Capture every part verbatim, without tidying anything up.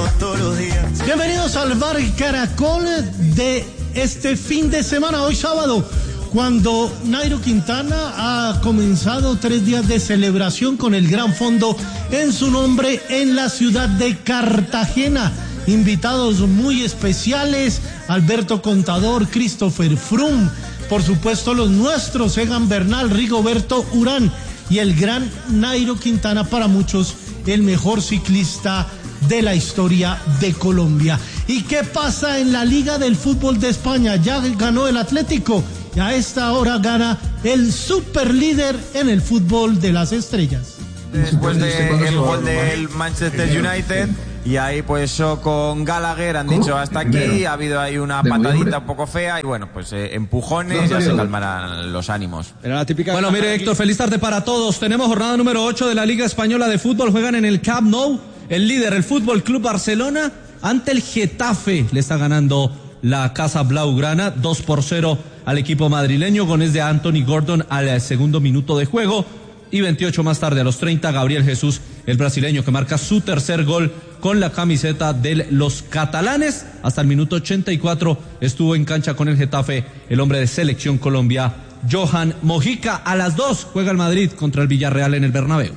todos los días. Bienvenidos al Bar Caracol de este fin de semana, hoy sábado, cuando Nairo Quintana ha comenzado tres días de celebración con el gran fondo en su nombre en la ciudad de Cartagena. Invitados muy especiales, Alberto Contador, Christopher Froome, por supuesto los nuestros, Egan Bernal, Rigoberto Urán y el gran Nairo Quintana, para muchos el mejor ciclista de la historia de Colombia. ¿Y qué pasa en la Liga del Fútbol de España? Ya ganó el Atlético y a esta hora gana el superlíder en el fútbol de las estrellas. Después del gol del Manchester United, y ahí pues yo con Gallagher han dicho hasta aquí, ha habido ahí una patadita un poco fea y bueno, pues eh, empujones, ya se calmarán los ánimos. Era la típica. Bueno, mire Héctor, feliz tarde para todos. Tenemos jornada número ocho de la Liga Española de Fútbol, juegan en el Camp Nou, el líder, el Fútbol Club Barcelona, ante el Getafe, le está ganando la Casa Blaugrana, dos por cero al equipo madrileño, goles de Anthony Gordon al segundo minuto de juego. Y veintiocho más tarde, a los treinta, Gabriel Jesús, el brasileño, que marca su tercer gol con la camiseta de los catalanes. Hasta el minuto ochenta y cuatro estuvo en cancha con el Getafe el hombre de Selección Colombia, Johan Mojica. A las dos juega el Madrid contra el Villarreal en el Bernabéu.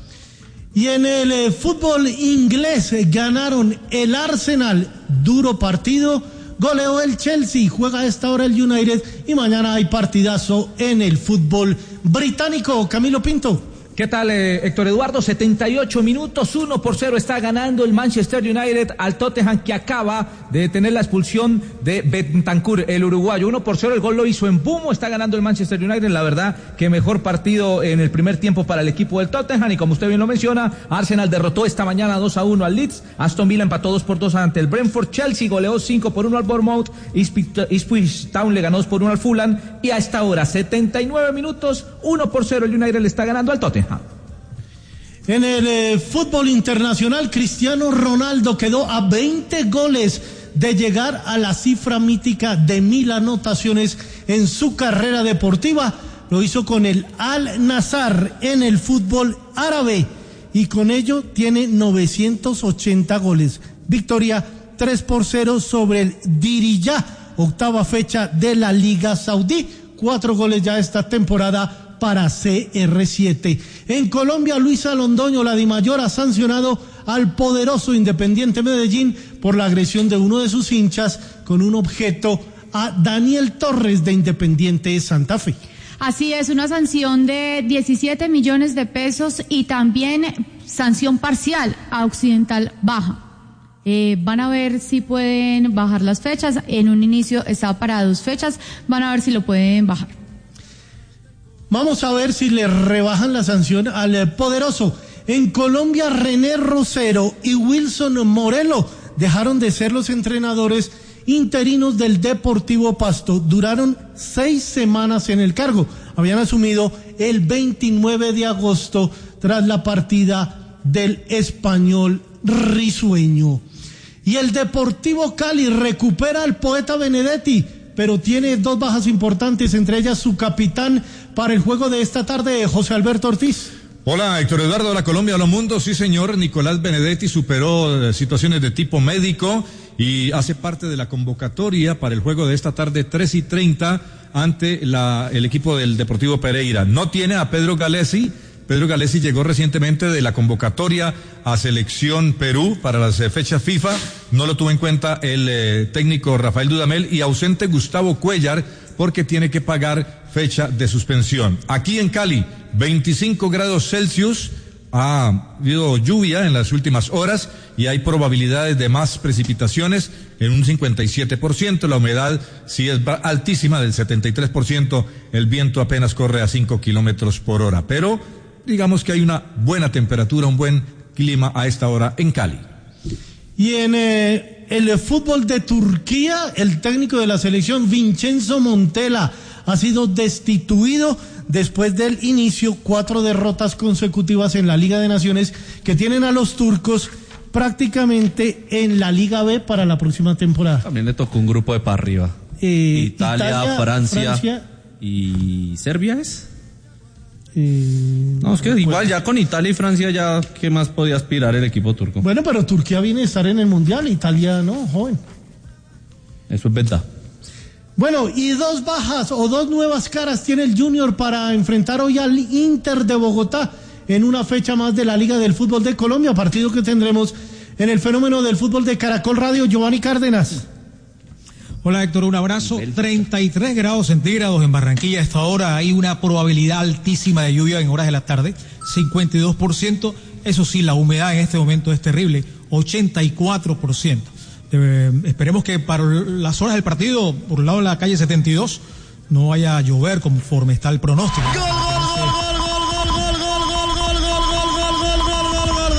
Y en el eh, fútbol inglés eh, ganaron el Arsenal, duro partido, goleó el Chelsea, juega a esta hora el United y mañana hay partidazo en el fútbol británico. Camilo Pinto. ¿Qué tal, eh, Héctor Eduardo? setenta y ocho minutos, uno por cero está ganando el Manchester United al Tottenham, que acaba de tener la expulsión de Bentancur, el uruguayo. uno por cero, el gol lo hizo en Bumo, está ganando el Manchester United. La verdad que mejor partido en el primer tiempo para el equipo del Tottenham, y como usted bien lo menciona, Arsenal derrotó esta mañana dos a uno al Leeds, Aston Villa empató dos por dos ante el Brentford, Chelsea goleó cinco por uno al Bournemouth, Ipswich Town le ganó dos por uno al Fulham, y a esta hora, setenta y nueve minutos, uno por cero, el United le está ganando al Tottenham. En el eh, fútbol internacional, Cristiano Ronaldo quedó a veinte goles de llegar a la cifra mítica de mil anotaciones en su carrera deportiva. Lo hizo con el Al-Nassr en el fútbol árabe y con ello tiene novecientos ochenta goles. Victoria tres por cero sobre el Diriyah, octava fecha de la Liga Saudí. Cuatro goles ya esta temporada para C R siete. En Colombia, Luisa Londoño, la Dimayor, ha sancionado al poderoso Independiente Medellín por la agresión de uno de sus hinchas con un objeto a Daniel Torres de Independiente Santa Fe. Así es, una sanción de diecisiete millones de pesos y también sanción parcial a Occidental Baja. Eh, van a ver si pueden bajar las fechas. En un inicio estaba para dos fechas, van a ver si lo pueden bajar. Vamos a ver si le rebajan la sanción al poderoso. En Colombia, René Rosero y Wilson Morelo dejaron de ser los entrenadores interinos del Deportivo Pasto. Duraron seis semanas en el cargo. Habían asumido el veintinueve de agosto tras la partida del Español Risueño. Y el Deportivo Cali recupera al Poeta Benedetti, pero tiene dos bajas importantes, entre ellas su capitán para el juego de esta tarde, José Alberto Ortiz. Hola, Héctor Eduardo, hola Colombia, hola mundo. Sí, señor, Nicolás Benedetti superó eh, situaciones de tipo médico y hace parte de la convocatoria para el juego de esta tarde, tres y treinta, ante la, el equipo del Deportivo Pereira. No tiene a Pedro Galesi. Pedro Galesi llegó recientemente de la convocatoria a Selección Perú para las eh, fechas FIFA. No lo tuvo en cuenta el eh, técnico Rafael Dudamel, y ausente Gustavo Cuellar porque tiene que pagar fecha de suspensión. Aquí en Cali, veinticinco grados Celsius, ha habido lluvia en las últimas horas y hay probabilidades de más precipitaciones en un cincuenta y siete por ciento. La humedad sí es altísima, del setenta y tres por ciento. El viento apenas corre a cinco kilómetros por hora, pero digamos que hay una buena temperatura, un buen clima a esta hora en Cali. Y en eh, el fútbol de Turquía, el técnico de la selección, Vincenzo Montella, ha sido destituido después del inicio, cuatro derrotas consecutivas en la Liga de Naciones que tienen a los turcos prácticamente en la Liga B para la próxima temporada. También le tocó un grupo de para arriba. Eh, Italia, Italia Francia, Francia y Serbia es. Eh, no, es que igual ya con Italia y Francia ya, ¿qué más podía aspirar el equipo turco? Bueno, pero Turquía viene a estar en el Mundial, Italia no, joven. Eso es verdad. Bueno, y dos bajas o dos nuevas caras tiene el Junior para enfrentar hoy al Inter de Bogotá en una fecha más de la Liga del Fútbol de Colombia, partido que tendremos en el Fenómeno del Fútbol de Caracol Radio. Giovanni Cárdenas. Hola Héctor, un abrazo. treinta y tres grados centígrados en Barranquilla a esta hora. Hay una probabilidad altísima de lluvia en horas de la tarde, cincuenta y dos por ciento. Eso sí, la humedad en este momento es terrible, ochenta y cuatro por ciento. Eh, esperemos que para las horas del partido, por un lado de la calle setenta y dos, no vaya a llover conforme está el pronóstico. ¡Gol, gol, gol, gol, gol, gol, gol, gol, gol, gol, gol, gol, gol,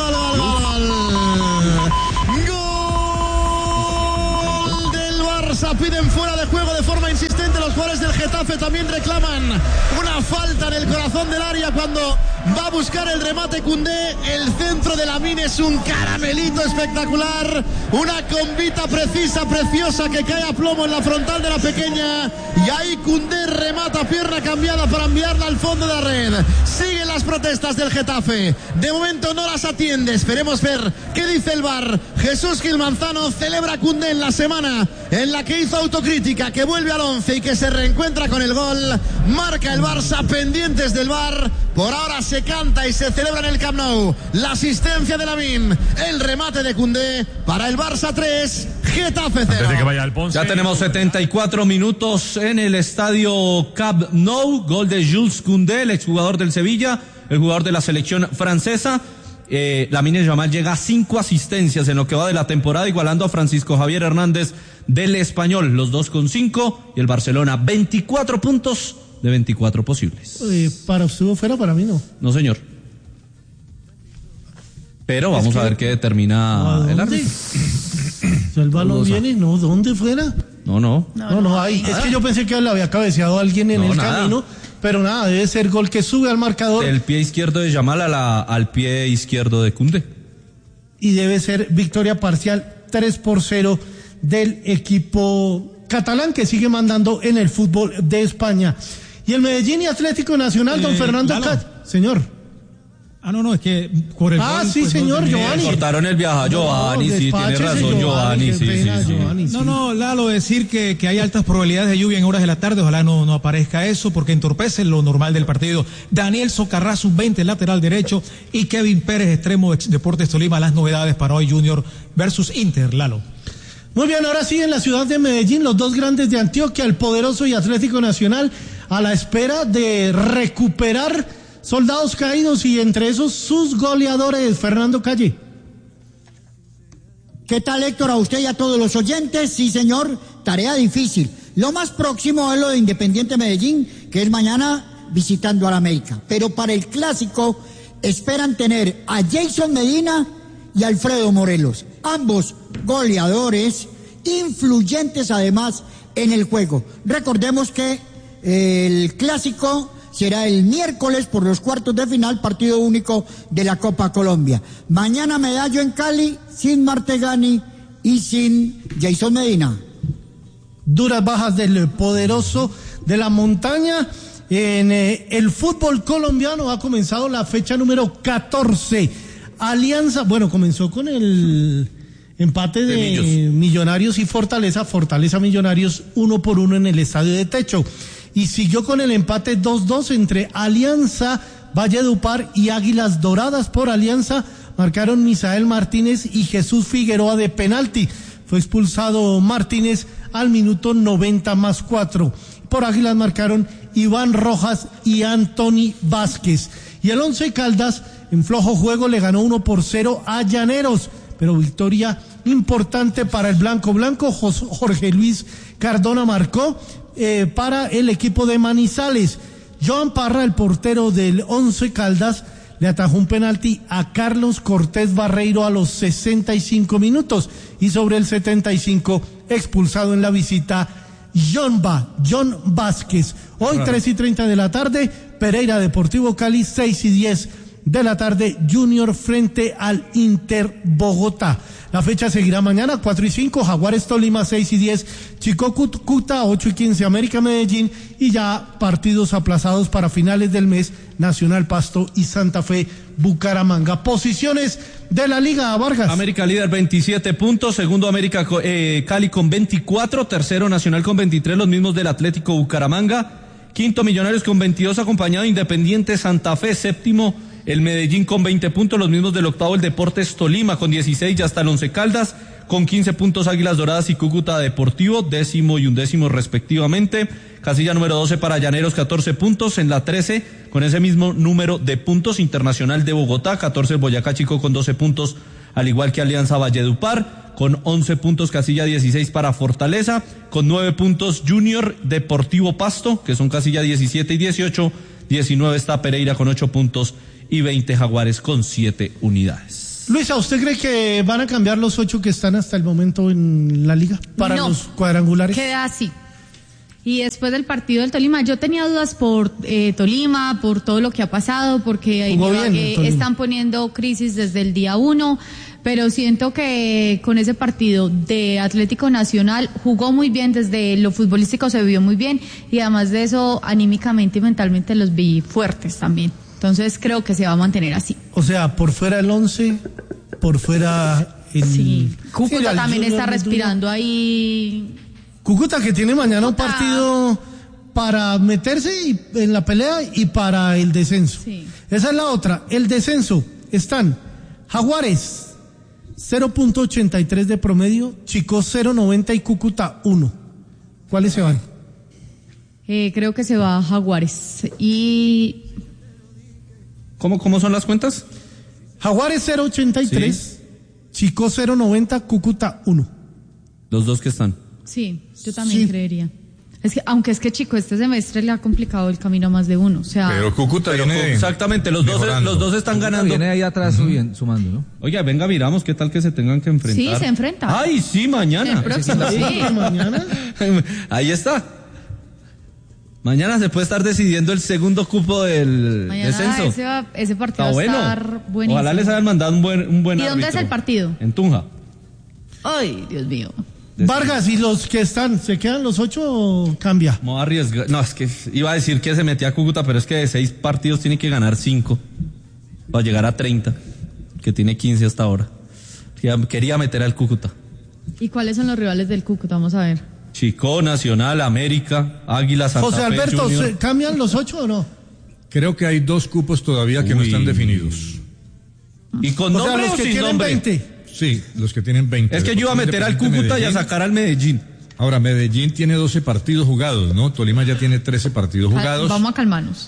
gol, gol del Barça! Piden fuera de juego de forma insistente los jugadores del Getafe, también reclaman una falta en el corazón del área cuando va a buscar el remate Koundé. El centro de Lamine es un caramelito espectacular, una combita precisa, preciosa, que cae a plomo en la frontal de la pequeña, y ahí Koundé remata pierna cambiada para enviarla al fondo de la red. Siguen las protestas del Getafe, de momento no las atiende, esperemos ver qué dice el V A R. Jesús Gil Manzano celebra Koundé en la semana en la que hizo autocrítica, que vuelve al once y que se reencuentra con el gol. Marca el Barça, pendientes del V A R. Por ahora se canta y se celebra en el Camp Nou la asistencia de Lamine, el remate de Koundé para el Barça tres, Getafe cero. Que vaya al Ponce. Ya tenemos setenta y cuatro minutos en el estadio Camp Nou. Gol de Jules Koundé, el exjugador del Sevilla, el jugador de la selección francesa. Eh, Lamine Yamal llega a cinco asistencias en lo que va de la temporada, igualando a Francisco Javier Hernández del Español, los dos con cinco, y el Barcelona veinticuatro puntos de veinticuatro posibles. Eh, para usted fuera, para mí no. No, señor. Pero vamos es que, a ver qué determina el árbitro. Si el balón viene, no, ¿dónde fuera? No, no. No, no, no ahí. Es que yo pensé que le había cabeceado a alguien en no, el nada. camino, pero nada, debe ser gol que sube al marcador. El pie izquierdo de Yamal a la, al pie izquierdo de Koundé. Y debe ser victoria parcial tres por cero del equipo catalán, que sigue mandando en el fútbol de España. Y el Medellín y Atlético Nacional, eh, don Fernando Cat. Señor. Ah, no, no, es que por el Ah, gol, sí, pues, señor, no Giovanni. Cortaron el viaje a Giovanni, No, sí, tiene despáchese, razón, Giovanni, sí, pena, sí, sí. Giovanni, No, sí. no, Lalo, decir que, que hay altas probabilidades de lluvia en horas de la tarde, ojalá no, no aparezca eso, porque entorpece lo normal del partido. Daniel Socarrá, sub veinte, lateral derecho, y Kevin Pérez, extremo de Deportes Tolima, las novedades para hoy, Junior versus Inter, Lalo. Muy bien, ahora sí, en la ciudad de Medellín, los dos grandes de Antioquia, el Poderoso y Atlético Nacional, a la espera de recuperar soldados caídos, y entre esos sus goleadores. Fernando Calle. ¿Qué tal, Héctor? A usted y a todos los oyentes. Sí, señor, tarea difícil. Lo más próximo es lo de Independiente Medellín, que es mañana visitando a la América. Pero para el clásico esperan tener a Jason Medina y a Alfredo Morelos, ambos goleadores, influyentes además en el juego. Recordemos que el clásico será el miércoles por los cuartos de final, partido único de la Copa Colombia. Mañana Medallo en Cali, sin Martegani y sin Jason Medina. Duras bajas del Poderoso de la Montaña. En eh, el fútbol colombiano ha comenzado la fecha número catorce. Alianza, bueno, comenzó con el empate de, de Millonarios y Fortaleza. Fortaleza Millonarios uno por uno en el estadio de Techo. Y siguió con el empate dos dos entre Alianza, Valledupar y Águilas Doradas. Por Alianza marcaron Misael Martínez y Jesús Figueroa de penalti. Fue expulsado Martínez al minuto noventa más cuatro. Por Águilas marcaron Iván Rojas y Anthony Vázquez. Y el Once Caldas, en flojo juego, le ganó uno por cero a Llaneros. Pero victoria importante para el Blanco Blanco. Jorge Luis Cardona marcó eh, para el equipo de Manizales. Joan Parra, el portero del Once Caldas, le atajó un penalti a Carlos Cortés Barreiro a los sesenta y cinco minutos. Y sobre el setenta y cinco, expulsado en la visita, John Va, John Vázquez. Hoy, claro. tres y treinta de la tarde, Pereira Deportivo Cali, seis y diez de la tarde, Junior frente al Inter Bogotá. La fecha seguirá mañana, cuatro y cinco, Jaguares Tolima, seis y diez, Chico Cúcuta, ocho y quince, América Medellín, y ya partidos aplazados para finales del mes, Nacional Pasto y Santa Fe Bucaramanga. Posiciones de la Liga, Vargas. América líder veintisiete puntos, segundo América eh, Cali con veinticuatro, tercero Nacional con veintitrés, los mismos del Atlético Bucaramanga, quinto Millonarios con veintidós, acompañado de Independiente Santa Fe, séptimo el Medellín con veinte puntos, los mismos del octavo el Deportes Tolima con dieciséis, ya está el Once Caldas con quince puntos, Águilas Doradas y Cúcuta Deportivo, décimo y undécimo respectivamente. Casilla número doce para Llaneros, catorce puntos. En la trece, con ese mismo número de puntos, Internacional de Bogotá, catorce el Boyacá Chico con doce puntos, al igual que Alianza Valledupar, con once puntos. Casilla dieciséis para Fortaleza, con nueve puntos Junior Deportivo Pasto, que son casilla diecisiete y dieciocho, diecinueve está Pereira con ocho puntos y veinte Jaguares con siete unidades. Luisa, ¿usted cree que van a cambiar los ocho que están hasta el momento en la liga para no, los cuadrangulares? Queda así. Y después del partido del Tolima, yo tenía dudas por eh, Tolima, por todo lo que ha pasado, porque eh, están poniendo crisis desde el día uno, pero siento que con ese partido de Atlético Nacional jugó muy bien, desde lo futbolístico se vio muy bien, y además de eso, anímicamente y mentalmente los vi fuertes también. Entonces creo que se va a mantener así. O sea, por fuera el once, por fuera el... Sí, Cúcuta sí, también está respirando ahí... Cúcuta que tiene mañana Cúcuta. un partido para meterse y, en la pelea y para el descenso. Sí. Esa es la otra. El descenso están Jaguares cero punto ochenta y tres de promedio, Chico cero punto noventa y Cúcuta uno. ¿Cuáles se van? Eh, creo que se va a Jaguares. Y... ¿Cómo, cómo son las cuentas? Jaguares cero punto ochenta y tres, sí. Chico cero punto noventa, Cúcuta uno. Los dos que están. Sí, yo también sí. creería. Es que, aunque es que Chico este semestre le ha complicado el camino a más de uno, o sea. Pero Cúcuta viene exactamente, los dos, los dos están Cúcuta ganando. Viene ahí atrás uh-huh. subiendo, sumando, ¿no? Oiga, venga, miramos qué tal que se tengan que enfrentar. Sí, se enfrentan. Ay, sí, mañana. El próximo, sí. mañana. Ahí está. Mañana se puede estar decidiendo el segundo cupo del mañana descenso. Ese, va, ese partido está bueno. va a estar buenísimo. Ojalá les hayan mandado un buen un buen ¿Y dónde árbitro. es el partido? En Tunja. Ay, Dios mío. Vargas, ¿y los que están, se quedan los ocho o cambia? No arriesga. No, es que iba a decir que se metía a Cúcuta, pero es que de seis partidos tiene que ganar cinco para llegar a treinta, que tiene quince hasta ahora. Quería meter al Cúcuta. ¿Y cuáles son los rivales del Cúcuta? Vamos a ver. Chico, Nacional, América, Águila, Santa José Fe, Alberto, Junior. ¿se ¿cambian los ocho o no? Creo que hay dos cupos todavía que Uy. no están definidos. ¿Y con O sea, nombre los o que sin tienen nombre? veinte. Sí, los que tienen veinte. Es que yo iba a meter al Cúcuta y a sacar al Medellín. Ahora, Medellín tiene doce partidos jugados, ¿no? Tolima ya tiene trece partidos jugados. Vamos a calmarnos.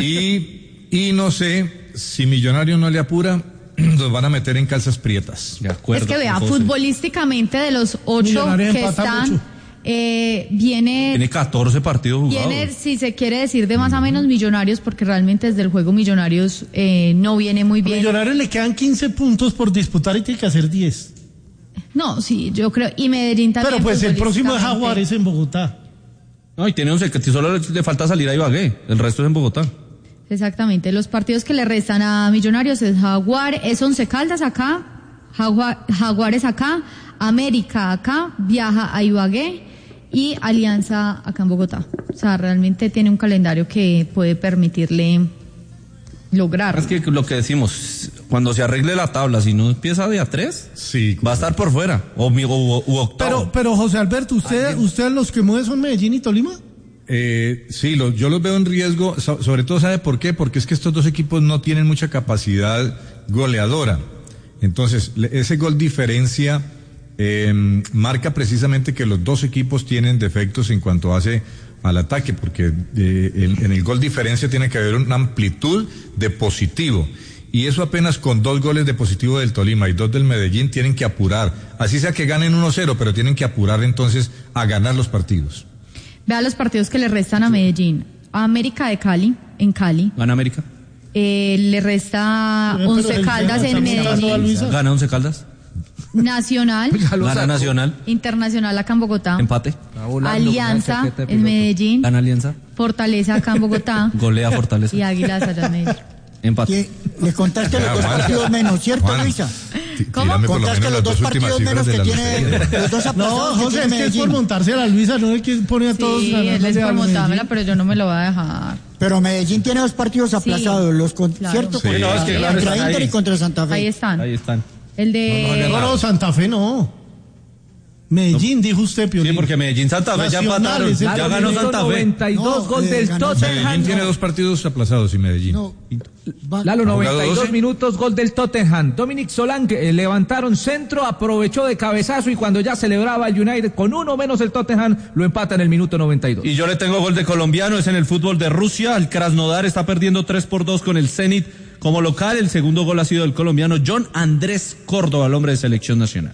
Y, y no sé, si Millonarios no le apura, los van a meter en calzas prietas. De acuerdo. Es que vea, con José. futbolísticamente de los ocho Millonarios que empatan están, mucho. eh, viene... Tiene catorce partidos jugados. Viene, si se quiere decir, de más a menos Millonarios, porque realmente desde el juego Millonarios eh, no viene muy A bien. Millonarios le quedan quince puntos por disputar y tiene que hacer diez. No, sí, yo creo, y Medellín también. Pero pues el próximo es futbolísticamente. Jaguares en Bogotá. No, y tiene once, que solo le falta salir a Ibagué. El resto es en Bogotá. Exactamente, los partidos que le restan a Millonarios es Jaguar, es Once Caldas acá, Jaguar, Jaguares acá, América acá, viaja a Ibagué y Alianza acá en Bogotá. O sea, realmente tiene un calendario que puede permitirle lograr. Es que lo que decimos, cuando se arregle la tabla, si no empieza de a tres, Sí. va a estar por fuera, o, mi- o, u octavo. Pero, pero José Alberto, ¿usted, ¿usted los que mueve son Medellín y Tolima? Eh, sí, lo, yo los veo en riesgo, so- sobre todo, ¿sabe por qué? Porque es que estos dos equipos no tienen mucha capacidad goleadora. Entonces, le- ese gol diferencia eh, marca precisamente que los dos equipos tienen defectos en cuanto hace al ataque, porque eh, en, en el gol diferencia tiene que haber una amplitud de positivo. Y eso apenas con dos goles de positivo del Tolima y dos del Medellín tienen que apurar. Así sea que ganen uno cero, pero tienen que apurar entonces a ganar los partidos. Vea los partidos que le restan a Medellín. A América de Cali, en Cali. Gana América. Eh, le resta Pero Once el- Caldas en estamos hablando de Medellín. Luisa. Gana Once Caldas. Nacional, Gana Nacional. Internacional acá en Bogotá. Empate. Está volando, Alianza una chaqueta de en piloto. Medellín. Gana Alianza. Fortaleza acá en Bogotá. Golea Fortaleza. Y Águilas allá en Medellín. Empate. ¿Qui- Le contaste los dos partidos menos, ¿cierto, Juan, Luisa? ¿Cómo? Contaste los dos partidos menos que tiene, los dos No, aplazados que José, tiene es que es Medellín. por montarse a la Luisa, no es que pone a todos Sí, ganándole él es a por Medellín. montármela, pero yo no me lo voy a dejar. Pero Medellín tiene dos partidos aplazados, los con, claro. ¿cierto? Sí, Contra, no, es que claro, contra están Inter ahí. y contra Santa Fe. Ahí están. Ahí están. El de... No, no, Santa Fe no. Medellín, dijo usted, Piolín. Sí, porque Medellín Santa Fe ya empataron, Nacionales, ya claro, ganó Minuto Santa Fe. noventa y dos, No, gol eh, del ganó Tottenham. Medellín tiene dos partidos aplazados y Medellín. No, va- Lalo, ¿Ha jugado noventa y dos doce? minutos, gol del Tottenham. Dominic Solanke, eh, levantaron centro, aprovechó de cabezazo y cuando ya celebraba el United con uno menos el Tottenham, lo empata en el minuto noventa y dos. Y yo le tengo gol de colombiano, es en el fútbol de Rusia. El Krasnodar está perdiendo tres por dos con el Zenit como local. El segundo gol ha sido del colombiano John Andrés Córdoba, el hombre de selección nacional.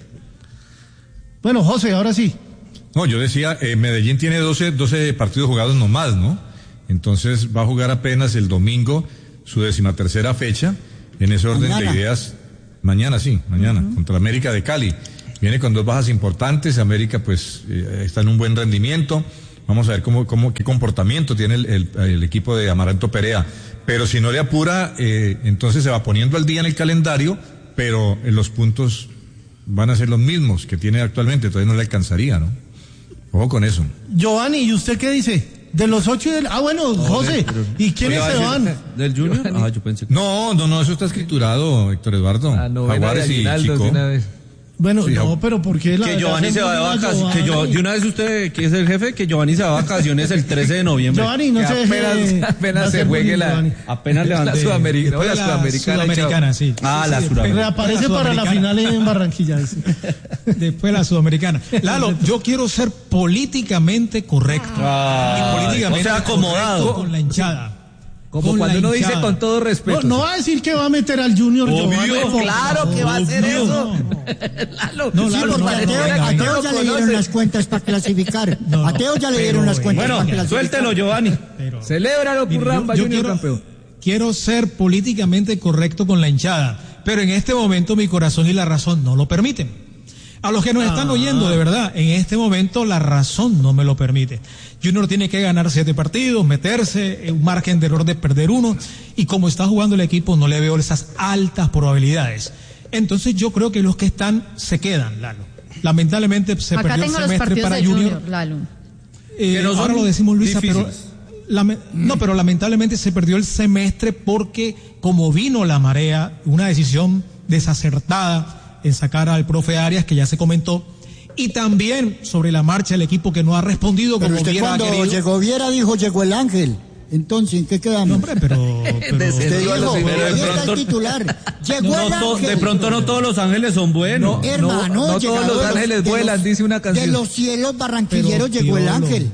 Bueno, José, ahora sí. No, yo decía, eh, Medellín tiene doce, doce partidos jugados nomás, ¿no? Entonces va a jugar apenas el domingo su decimatercera fecha, en ese orden Mañana. de ideas. Mañana, sí, mañana, uh-huh. contra América de Cali. Viene con dos bajas importantes, América pues eh, está en un buen rendimiento. Vamos a ver cómo, cómo, qué comportamiento tiene el, el, el equipo de Amaranto Perea. Pero si no le apura, eh, entonces se va poniendo al día en el calendario, pero en los puntos van a ser los mismos que tiene actualmente, entonces no le alcanzaría, ¿no? Ojo con eso. Giovanni, ¿y usted qué dice? De los ocho y del... Ah, bueno, José, pero- ¿y quiénes Oiga, se ¿va a van? decir ¿Del Junior? Ah, yo pensé que... No, no, no, eso está escriturado, Héctor Eduardo. Ah, novena de Jaguares y Aguinaldo, Chico. de una vez. Bueno, Sí, no, Jau- pero ¿por qué la Que Giovanni se va de vacaciones, que yo, de una vez usted, que es el jefe, que Giovanni se va de vacaciones el trece de noviembre. Giovanni, no Que se deje... apenas, va a apenas se ser juegue bonito, la, Giovanni. Apenas la levanté. Sudamericana. Después la la Sudamericana, Sudamericana, sí. Ah, Sí, la sí, Sudamericana. Reaparece la para la Sudamericana. final en Barranquilla. dice. Después la Sudamericana. Lalo, yo quiero ser políticamente correcto. Ah, y políticamente o sea, acomodado. correcto con la hinchada. Como Con cuando la uno dice hinchada. con todo No, respeto. no va a decir que va a meter al Junior Obvio, Giovanni. por claro favor. que va a hacer No, eso. no, Lalo, No, Sí, Lalo, porque no, a no, Teo, venga, a venga. Teo ya le dieron las cuentas para clasificar. No, no, A Teo ya le pero, dieron las eh, cuentas Bueno, para clasificar. suéltelo, Giovanni. Pero- Celébralo, Mire, Curramba, yo- yo Junior quiero- campeón. Quiero ser políticamente correcto con la hinchada, pero en este momento mi corazón y la razón no lo permiten. A los que nos están oyendo, de verdad, en este momento la razón no me lo permite. Junior tiene que ganar siete partidos, meterse en un margen de error de perder uno, y como está jugando el equipo no le veo esas altas probabilidades. Entonces yo creo que los que están se quedan, Lalo. Lamentablemente se Acá perdió el tengo los semestre partidos para de Junior. Junior, Lalo. Eh, Que no son ahora lo decimos, Luisa, pero difíciles. lame- no, pero lamentablemente se perdió el semestre porque como vino la marea, una decisión desacertada en sacar al profe Arias, que ya se comentó, y también sobre la marcha el equipo que no ha respondido Pero como usted hubiera cuando querido. llegó Viera dijo, llegó el ángel. Entonces, ¿en qué quedamos? No, hombre, pero, pero- Desde- Usted Pero dijo, de ahí está pronto- el titular. Llegó No el to- ángel. de pronto no todos los ángeles son buenos. No, Hermano, no todos llegado los de ángeles de vuelan, dice una canción. De los cielos barranquilleros Pero, llegó el Piolo, ángel.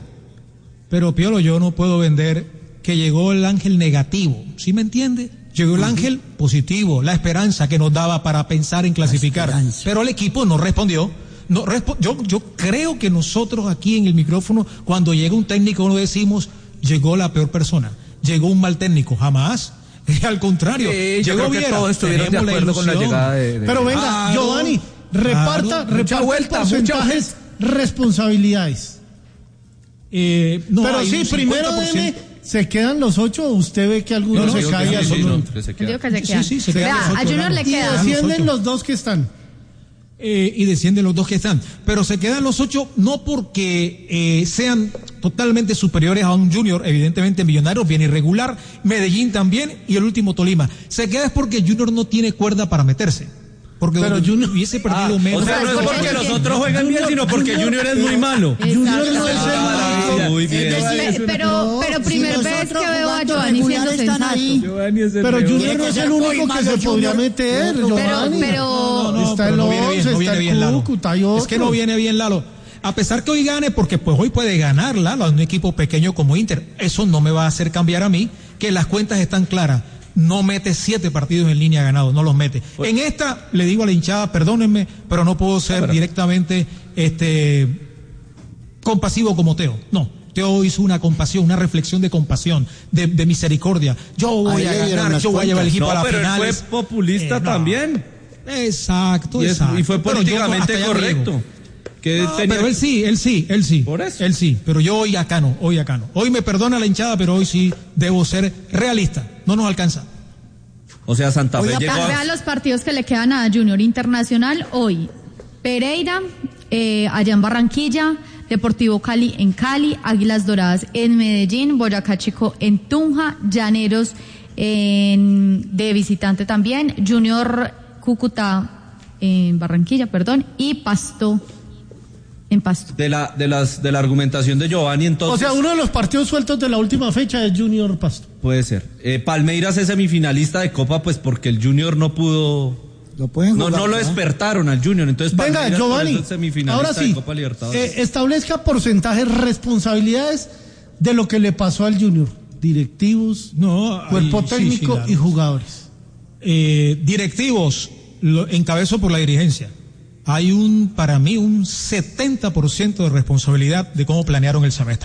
pero Piolo, yo no puedo vender que llegó el ángel negativo, ¿sí me entiende? Llegó el ángel positivo, la esperanza que nos daba para pensar en clasificar, esperanza. pero el equipo no respondió. No, respo- yo, yo creo que nosotros aquí en el micrófono, cuando llega un técnico, no decimos, llegó la peor persona, llegó un mal técnico, jamás. Al contrario, Sí, yo llegó creo que Viera, todos estuvieron de tenemos la acuerdo con la ilusión. llegada de... de- Pero venga, Claro, Giovanni, reparta, claro. reparta Mucha vuelta, porcentajes, responsabilidades. Eh, no, Pero hay sí, un primero cincuenta por ciento. deme, se quedan los ocho, o usted ve que alguno No, no, se yo cae creo y que alguno sí, no. que se Yo queda. digo que se Sí, quedan. sí, se quedan Vea, los a ocho, Junior Lalo. le Y queda. los descienden ocho. los dos que están. Eh, y descienden los dos que están. Pero se quedan los ocho no porque eh, sean totalmente superiores a un Junior, evidentemente Millonarios viene irregular, Medellín también y el último Tolima. Se queda es porque Junior no tiene cuerda para meterse. Porque Pero donde Junior- hubiese perdido Ah, menos. o sea, no es porque los otros jueguen bien, sino porque Junior es muy malo. Junior no es el Ah, único. muy bien. Pe- Pero, pero Si primer los vez otros que veo a jugando Giovanni siendo regular están sensato. ahí. Giovanni es el Pero peor. Junior Tiene no que es ser el muy único que malo se podría Junior. meter, Pero- Giovanni. pero- No, no, está pero el no viene bien, once, no viene está bien, el Lalo. Cúcuta y Es que no otro. viene bien, Lalo. A pesar que hoy gane, porque pues hoy puede ganar, Lalo, a un equipo pequeño como Inter. Eso no me va a hacer cambiar a mí, que las cuentas están claras. No mete siete partidos en línea ganados, no los mete. En esta, le digo a la hinchada, perdónenme, pero no puedo ser directamente este compasivo como Teo. No, Teo hizo una compasión, una reflexión de compasión, de, de misericordia. Yo voy Ahí a le dieron ganar, las yo voy a llevar el cuentas. equipo No, a las pero él finales. fue populista Eh, no. también. Exacto, Y, es- exacto. y fue Pero yo políticamente hasta allá correcto. llego. Que No, tenía- pero él sí, él sí, él sí. Por eso. Él sí, pero yo hoy acá no, hoy acá no. Hoy me perdona la hinchada, pero hoy sí debo ser realista. No nos alcanza. O sea, Santa Fe Oiga, llegó a... Vean los partidos que le quedan a Junior Internacional hoy. Pereira, eh, allá en Barranquilla, Deportivo Cali en Cali, Águilas Doradas en Medellín, Boyacá Chico en Tunja, Llaneros en, de visitante también, Junior Cúcuta en Barranquilla, perdón, y Pasto en Pasto. De la, de las, de la argumentación de Giovanni, entonces... O sea, uno de los partidos sueltos de la última fecha es Junior Pasto. Puede ser. Eh, Palmeiras es semifinalista de Copa, pues porque el Junior no pudo... Lo pueden No, jugar, no lo despertaron al Junior, entonces Venga, Palmeiras por Giovanni, eso es semifinalista ahora sí, de Copa Libertadores. eh, establezca porcentajes, responsabilidades de lo que le pasó al Junior. Directivos, No, cuerpo ahí- sí, técnico sí, claro. y jugadores. Eh, directivos, lo encabezo por la dirigencia. Hay un, para mí, un setenta por ciento de responsabilidad de cómo planearon el semestre.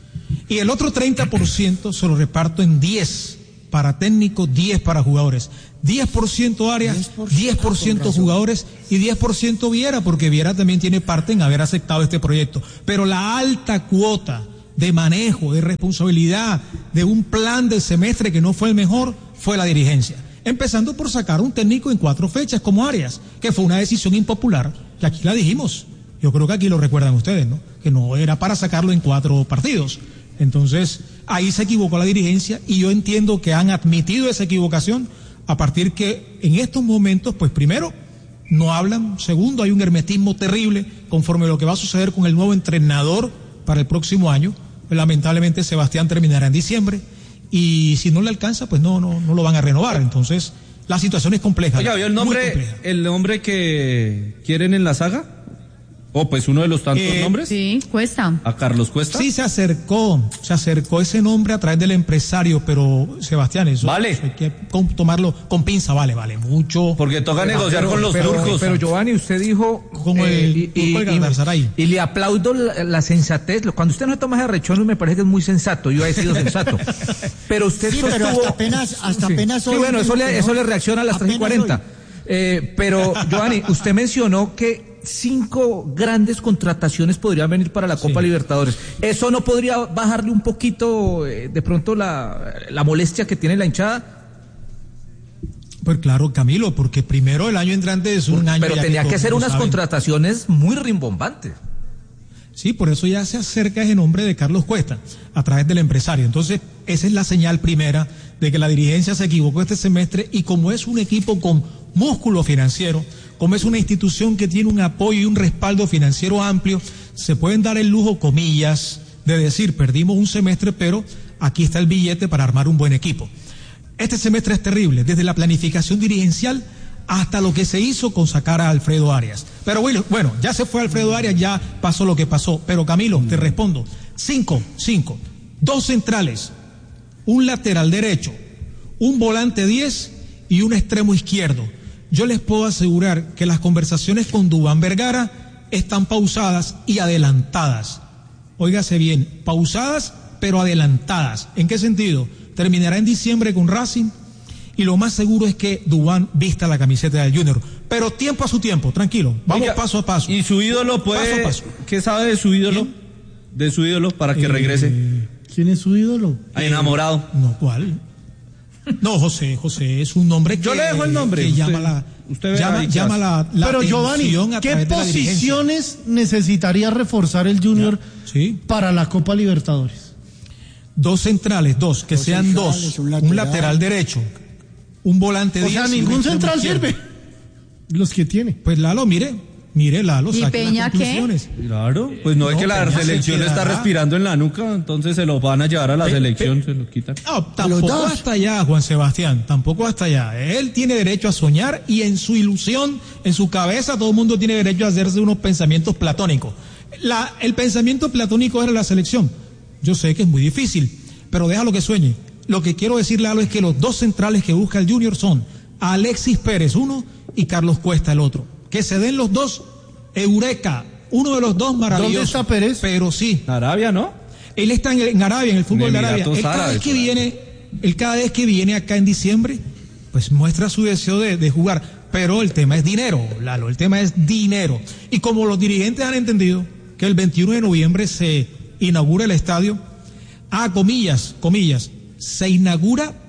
Y el otro treinta por ciento se lo reparto en diez para técnicos, diez para jugadores. diez por ciento área, diez por ciento jugadores y diez por ciento Viera, porque Viera también tiene parte en haber aceptado este proyecto. Pero la alta cuota de manejo, de responsabilidad, de un plan del semestre que no fue el mejor, fue la dirigencia. Empezando por sacar un técnico en cuatro fechas como Arias, que fue una decisión impopular, que aquí la dijimos. Yo creo que aquí lo recuerdan ustedes, ¿no? Que no era para sacarlo en cuatro partidos. Entonces, ahí se equivocó la dirigencia y yo entiendo que han admitido esa equivocación a partir que en estos momentos, pues primero, no hablan. Segundo, hay un hermetismo terrible conforme a lo que va a suceder con el nuevo entrenador para el próximo año. Lamentablemente, Sebastián terminará en diciembre. Y si no le alcanza, pues no, no, no lo van a renovar. Entonces, la situación es compleja. Oiga, ¿vio el nombre, el nombre que quieren en la saga? O pues uno de los tantos Eh, nombres. Sí, Cuesta. A Carlos Cuesta. Sí, se acercó, se acercó ese nombre a través del empresario, pero Sebastián, eso, Vale. eso hay que con- tomarlo con pinza, vale, vale, mucho. Porque toca negociar con los pero, turcos. pero Giovanni, usted dijo Como el turco de Galatasaray. y le aplaudo la, la sensatez. Cuando usted no toma ese rechón, me parece que es muy sensato. Yo he sido sensato. Pero usted Sí, pero sostuvo- hasta apenas, hasta Sí. apenas Sí, hoy bueno, eso dijo le, que eso no. le reacciona a las tres y Apenas cuarenta. hoy. Eh, pero, Giovanni, usted mencionó que cinco grandes contrataciones podrían venir para la Copa Sí. Libertadores. ¿Eso no podría bajarle un poquito, eh, de pronto, la, la molestia que tiene la hinchada? Pues claro, Camilo, porque primero el año entrante es un año. Pero ya tenía que todos ser lo unas saben. contrataciones muy rimbombantes. Sí, por eso ya se acerca ese nombre de Carlos Cuesta a través del empresario. Entonces, esa es la señal primera de que la dirigencia se equivocó este semestre y como es un equipo con músculo financiero, como es una institución que tiene un apoyo y un respaldo financiero amplio, se pueden dar el lujo, comillas, de decir, perdimos un semestre, pero aquí está el billete para armar un buen equipo. Este semestre es terrible, desde la planificación dirigencial hasta lo que se hizo con sacar a Alfredo Arias. Pero bueno, bueno, ya se fue Alfredo Arias, ya pasó lo que pasó. Pero Camilo, te respondo, cinco, cinco, dos centrales, un lateral derecho, un volante diez y un extremo izquierdo. Yo les puedo asegurar que las conversaciones con Duván Vergara están pausadas y adelantadas. Óigase bien, pausadas pero adelantadas. ¿En qué sentido? Terminará en diciembre con Racing y lo más seguro es que Duván vista la camiseta del Junior. Pero tiempo a su tiempo, tranquilo, vamos Oiga, paso a paso. ¿Y su ídolo puede...? Paso a paso. ¿Qué sabe de su ídolo? ¿Quién? De su ídolo para que Eh, regrese. ¿Quién es su ídolo? A enamorado. No, ¿cuál? No, José, José es un nombre que... Yo le dejo el nombre. que Usted- llama la... usted verá llama, ahí qué llama hace. la, la Pero Giovanni, atención a ¿qué través de la dirigencia. posiciones necesitaría reforzar el Junior Sí. para la Copa Libertadores? Dos centrales, dos, que Dos sean centrales, dos. un Un lateral. lateral, derecho, un volante O diez sea, y un ningún extremo central izquierdo. sirve. Los que tiene. Pues Lalo, mire, mire Lalo, ¿Y saque Peña las qué? conclusiones. Claro, pues no, es no, que la Peña se selección le está quedará. respirando en la nuca, entonces se lo van a llevar a la Pe- selección, pe- se lo quitan. No, los tampoco dos. hasta allá, Juan Sebastián, tampoco hasta allá. Él tiene derecho a soñar y en su ilusión, en su cabeza, todo el mundo tiene derecho a hacerse unos pensamientos platónicos. La, el pensamiento platónico era la selección. Yo sé que es muy difícil, pero déjalo que sueñe. Lo que quiero decirle, Lalo, es que los dos centrales que busca el Junior son Alexis Pérez, uno, y Carlos Cuesta, el otro. Que se den los dos, eureka, uno de los dos maravilloso. ¿Dónde está Pérez? Pero sí, Arabia, ¿no? él está en, en Arabia, en el fútbol de Arabia. Emiratos Él cada Árabes, vez que por ahí. viene, él cada vez que viene acá en diciembre, pues muestra su deseo de, de jugar. Pero el tema es dinero, Lalo, el tema es dinero. Y como los dirigentes han entendido que el veintiuno de noviembre se inaugura el estadio, ah, comillas, comillas, se inaugura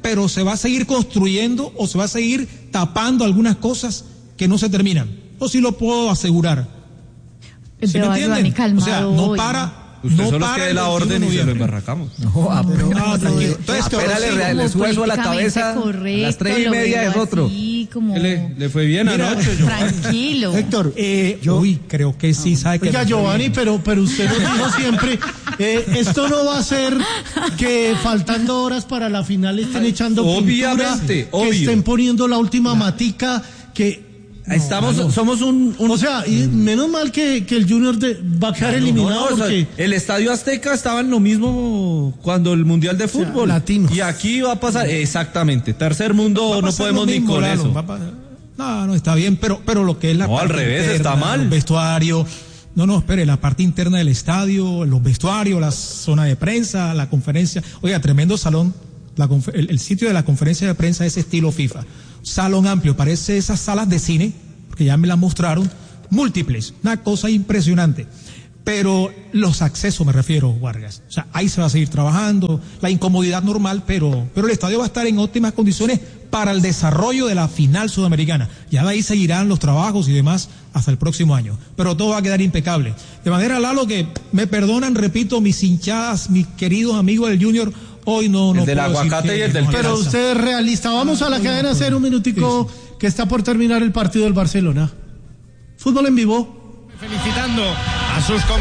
pero se va a seguir construyendo o se va a seguir tapando algunas cosas que no se terminan. Yo sí lo puedo asegurar. ¿Sí me entienden? O sea, no para... Usted no solo que dé la orden y se lo embarracamos. No, ah, pero, no, no, entonces, espérale, le suelto a la cabeza. Correcto, a las tres y media es otro. Como... Le, le fue bien Mira, anoche, tranquilo. Héctor, eh, yo, uy, creo que sí, sabe que... Oiga, Giovanni, pero, pero usted nos dijo siempre, eh, esto no va a ser que faltando horas para la final estén echando obviamente, pintura, obvio. que estén poniendo la última matica, que... No, Estamos, mano. somos un, un... O sea, y menos mal que, que el Junior de, va a quedar no, eliminado no, no, porque... O sea, el Estadio Azteca estaba en lo mismo cuando el Mundial de Fútbol. O sea, latinos. Y aquí va a pasar, exactamente, tercer mundo, no podemos mismo, ni con Lalo, eso. Pa... No, no, está bien, pero, pero lo que es la no, parte al revés, interna, está mal. Los vestuarios, no, no, espere, la parte interna del estadio, los vestuarios, la zona de prensa, la conferencia. Oiga, tremendo salón, la confer... el, el sitio de la conferencia de prensa es estilo FIFA. Salón amplio, parece esas salas de cine, que ya me la mostraron, múltiples, una cosa impresionante. Pero los accesos, me refiero, Vargas. O sea, ahí se va a seguir trabajando, la incomodidad normal, pero, pero el estadio va a estar en óptimas condiciones para el desarrollo de la final sudamericana. Ya de ahí seguirán los trabajos y demás hasta el próximo año. Pero todo va a quedar impecable. De manera, Lalo, que me perdonan, repito, mis hinchadas, mis queridos amigos del Junior, hoy no... El no del aguacate y el del... Pero usted es realista. Vamos a la cadena cero, un minutico, sí, sí. que está por terminar el partido del Barcelona. Fútbol en vivo. Felicitando a sus compañeros.